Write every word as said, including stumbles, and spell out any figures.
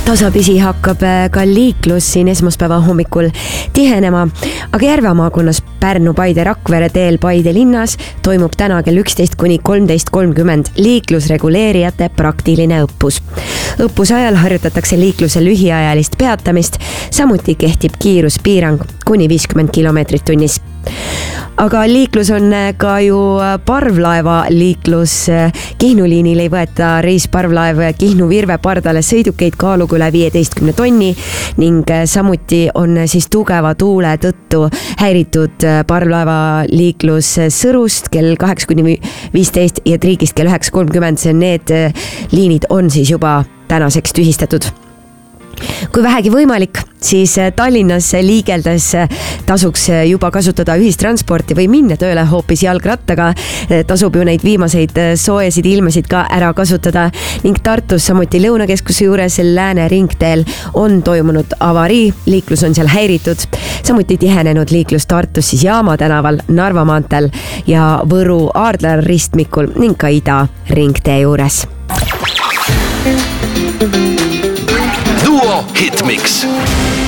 Tasapisi hakkab ka liiklus siin esmaspäeva hommikul tihenema, aga Järve maakonnas Pärnu, Paide, Rakvere teel Paide linnas toimub täna kell üksteist kuni kolmteist kolmkümmend liiklusreguleerijate praktiline õppus. Õppuse ajal harjutatakse liikluse lühiajalist peatamist, samuti kehtib kiiruspiirang kuni viiskümmend kilomeetrit tunnis. Aga liiklus on ka ju parvlaeva liiklus. Kihnu liinil ei võeta reisparvlaev Kihnu Virve pardale sõidukeid kaaluga üle viieteistkümne tonni ning samuti on siis tugeva tuule tõttu häiritud parvlaeva liiklus Sõrust kell kaheksa kuni viisteist ja Triigist kell üheksa kolmkümmend. Need liinid on siis juba tänaseks tühistatud. Kui vähegi võimalik, siis Tallinnas liigeldes tasuks juba kasutada ühistransporti või minna tööle hoopis jalgrattaga. Tasub ju neid viimaseid soojasid ilmasid ka ära kasutada ning Tartus samuti Lõunakeskuse juures Lääne ringteel on toimunud avarii, liiklus on seal häiritud. Samuti tihenenud liiklus Tartus siis Jaama tänaval, Narva maanteel ja Võru Aardla ristmikul ning ka Ida ringtee juures. Duo Hitmix.